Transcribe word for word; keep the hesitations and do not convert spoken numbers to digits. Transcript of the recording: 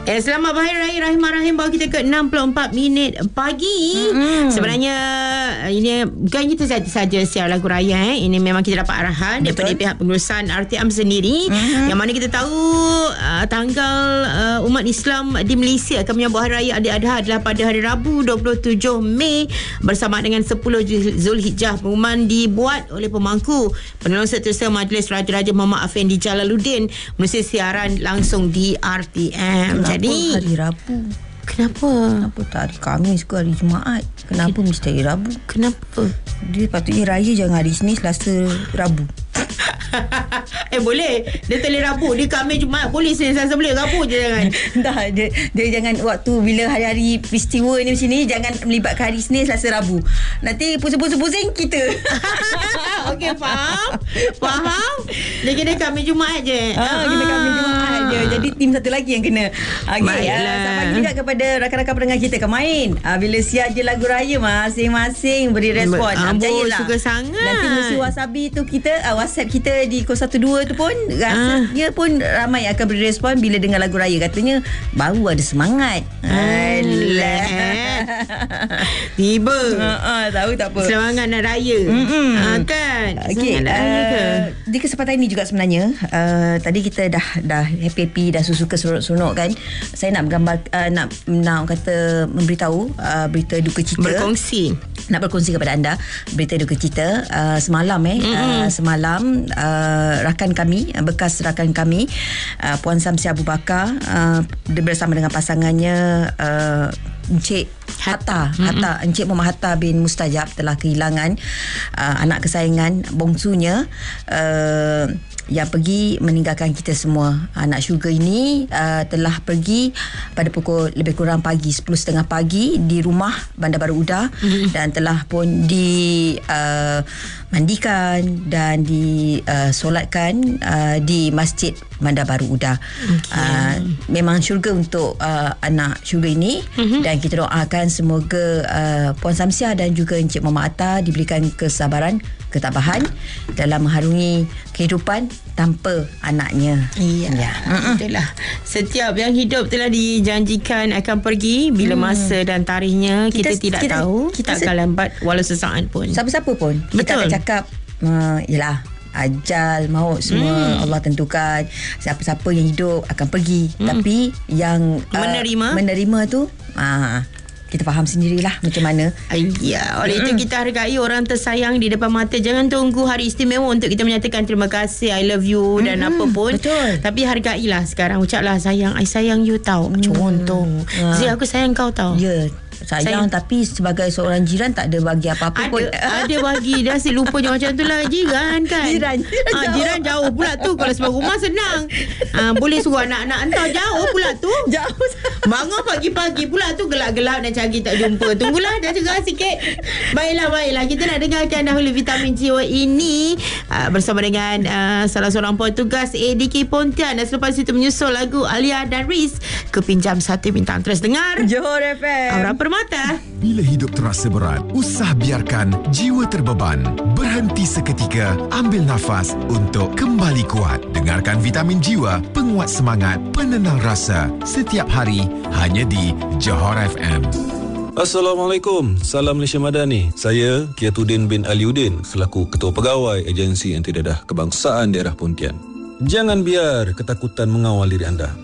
Eh, selamat Hari Raya Rahim-Rahim. Bawa kita ke enam puluh empat minit pagi. Mm-hmm. Sebenarnya ini bukan kita saja siar lagu raya. Eh. Ini memang kita dapat arahan Betul. daripada pihak pengurusan R T M sendiri. Mm-hmm. Yang mana kita tahu uh, tanggal uh, umat Islam di Malaysia akan menyambut Hari Raya Aidil-Adha adalah pada hari Rabu dua puluh tujuh Mei bersama dengan sepuluh Zulhijjah. Pengumuman dibuat oleh pemangku Penolong Setiausaha Majlis Raja-Raja Muhammad Afendi Jalaluddin melalui siaran langsung di R T M. Kenapa Jadi hari Rabu? Kenapa? Kenapa tak hari Khamis ke hari Jumaat? Kenapa mesti hari Rabu? Kenapa? Dia patutnya raya jangan hari Isnin, Selasa, Rabu. eh boleh. Dia tulis Rabu, dia Khamis, Jumaat boleh, Senin, Selasa boleh, Rabu je jangan. Dah, dia, dia jangan waktu bila hari-hari peristiwa ni macam ni, jangan melibatkan hari Isnin, Selasa, Rabu. Nanti pusing-pusing kita. Okey, faham? Faham? Dia kena Khamis, Jumaat je. Ah, kita Khamis, Jumaat je. Jadi tim satu lagi yang kena. Okey, uh, selamat pagi juga kepada rakan-rakan pendengar kita. Kemain uh, bila siar je lagu raya, masing-masing beri respon. Amboi, suka sangat. Nanti mesti wasabi tu kita, uh, WhatsApp kita di kos satu dua tu pun rasanya ah. pun ramai akan beri respon bila dengar lagu raya. Katanya baru ada semangat. Alah. Tiba. Uh, uh, tahu tak apa. Semangat nak raya. Mm-hmm. Uh, kan? Okey. Uh, di kesempatan ini juga sebenarnya uh, tadi kita dah dah happy-happy, dah suka seronok-seronok kan. Saya nak bergambar uh, nak nak kata memberitahu uh, berita duka cita. Berkongsi. Nak berkongsi kepada anda berita duka cita uh, semalam eh mm-hmm. uh, semalam uh, rakan kami, bekas rakan kami uh, Puan Samsia Abu Bakar uh, bersama dengan pasangannya uh, Encik Hatta, mm-hmm. Hatta Encik Muhammad Hatta bin Mustajab telah kehilangan uh, anak kesayangan bongsunya uh, yang pergi meninggalkan kita semua. Anak syurga ini uh, telah pergi pada pukul lebih kurang pagi sepuluh tiga puluh pagi di rumah Bandar Baru Uda mm-hmm. dan telah pun di uh, mandikan dan disolatkan uh, di Masjid Bandar Baru Uda. Okay. Uh, memang syurga untuk uh, anak syurga ini mm-hmm. dan kita doakan semoga uh, Puan Samsia dan juga Encik Muhammad Hatta diberikan kesabaran, ketabahan dalam mengharungi kehidupan tanpa anaknya. Iya. Ya. Itulah. Setiap yang hidup telah dijanjikan akan pergi bila hmm. masa dan tarikhnya kita, kita tidak kita, tahu. Kita tak akan se- lambat walau sesaat pun. Siapa-siapa pun. Betul. Kita akan cakap uh, yalah ajal maut semua hmm. Allah tentukan. Siapa-siapa yang hidup akan pergi. Hmm. Tapi yang uh, menerima menerima tu uh, kita faham sendirilah macam mana. Ya, oleh mm-hmm. itu kita hargai orang tersayang di depan mata. Jangan tunggu hari istimewa untuk kita menyatakan terima kasih, I love you mm-hmm. dan apa pun. Betul. Tapi hargailah sekarang. Ucaplah sayang, I sayang you tau. Mm. Contoh. Ha. Zee, aku sayang kau tau. Ya. Sayang, sayang tapi sebagai seorang jiran tak ada bagi apa-apa ada, pun. Ada bagi. Dah si lupa je macam tu lah. Jiran kan. Jiran. Jiran, ha, jauh. jiran jauh pula tu. Kalau sebab rumah senang. Ha, boleh suruh anak-anak entah jauh pula tu. Jauh. Bangun pagi-pagi pula tu gelap-gelap dan cari tak jumpa. Tunggulah dah cegah sikit. Baiklah, baiklah. Kita nak dengarkan dahulu vitamin jiwa ini uh, bersama dengan uh, salah seorang petugas A D K Pontian. Dan selepas itu menyusul lagu Alia dan Riz Kepinjam Satu Bintang. Terus dengar Johor F M Aura Permata. Bila hidup terasa berat, usah biarkan jiwa terbeban. Berhenti seketika, ambil nafas untuk kembali kuat. Dengarkan Vitamin Jiwa, penguat semangat, penenang rasa. Setiap hari, hanya di Johor F M. Assalamualaikum, salam Malaysia Madani. Saya Kiatuddin bin Aliuddin selaku Ketua Pegawai Agensi Anti Dedah Kebangsaan Daerah Pontian. Jangan biar ketakutan mengawal diri anda.